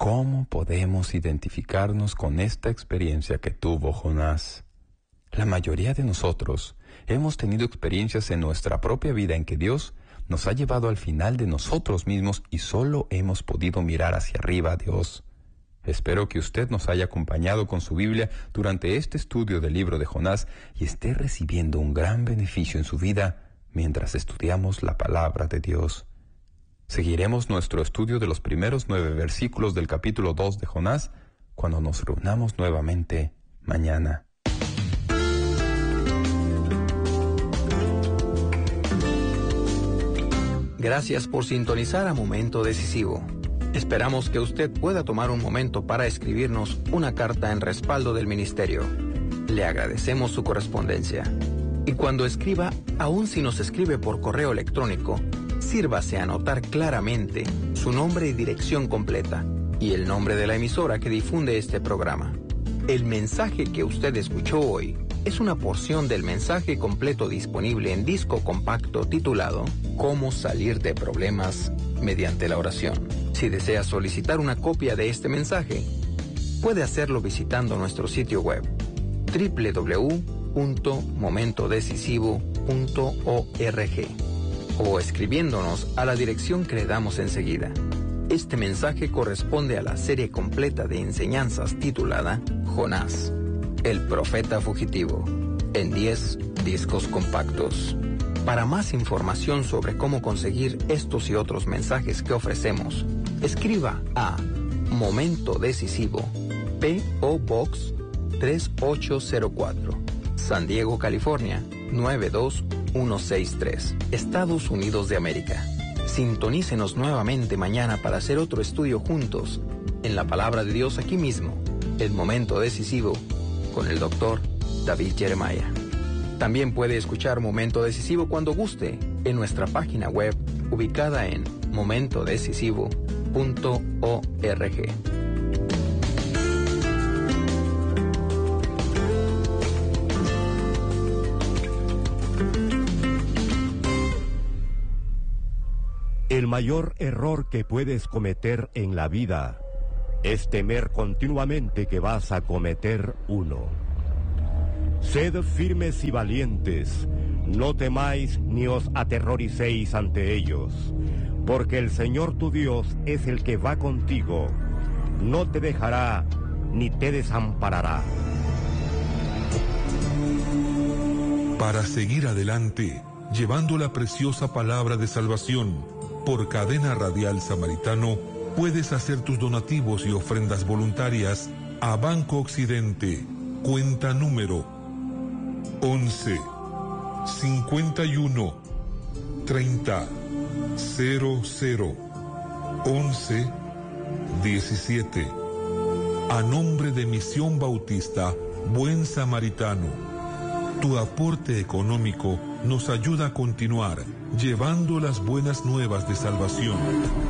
¿Cómo podemos identificarnos con esta experiencia que tuvo Jonás? La mayoría de nosotros hemos tenido experiencias en nuestra propia vida en que Dios nos ha llevado al final de nosotros mismos y solo hemos podido mirar hacia arriba a Dios. Espero que usted nos haya acompañado con su Biblia durante este estudio del libro de Jonás y esté recibiendo un gran beneficio en su vida mientras estudiamos la palabra de Dios. Seguiremos nuestro estudio de los primeros 9 versículos del capítulo 2 de Jonás cuando nos reunamos nuevamente mañana. Gracias por sintonizar a Momento Decisivo. Esperamos que usted pueda tomar un momento para escribirnos una carta en respaldo del ministerio. Le agradecemos su correspondencia. Y cuando escriba, aun si nos escribe por correo electrónico, sírvase a anotar claramente su nombre y dirección completa y el nombre de la emisora que difunde este programa. El mensaje que usted escuchó hoy es una porción del mensaje completo disponible en disco compacto titulado Cómo salir de problemas mediante la oración. Si desea solicitar una copia de este mensaje, puede hacerlo visitando nuestro sitio web www.momentodecisivo.org o escribiéndonos a la dirección que le damos enseguida. Este mensaje corresponde a la serie completa de enseñanzas titulada Jonás, el profeta fugitivo, en 10 discos compactos. Para más información sobre cómo conseguir estos y otros mensajes que ofrecemos, escriba a Momento Decisivo, P.O. Box 3804, San Diego, California 92163, Estados Unidos de América. Sintonícenos nuevamente mañana para hacer otro estudio juntos en la Palabra de Dios aquí mismo, el Momento Decisivo, con el Dr. David Jeremiah. También puede escuchar Momento Decisivo cuando guste en nuestra página web ubicada en momentodecisivo.org. El mayor error que puedes cometer en la vida es temer continuamente que vas a cometer uno. Sed firmes y valientes, no temáis ni os aterroricéis ante ellos, porque el Señor tu Dios es el que va contigo, no te dejará ni te desamparará. Para seguir adelante, llevando la preciosa palabra de salvación, por Cadena Radial Samaritano, puedes hacer tus donativos y ofrendas voluntarias a Banco Occidente, cuenta número 11 51 30 00 11 17. A nombre de Misión Bautista Buen Samaritano. Tu aporte económico nos ayuda a continuar llevando las buenas nuevas de salvación.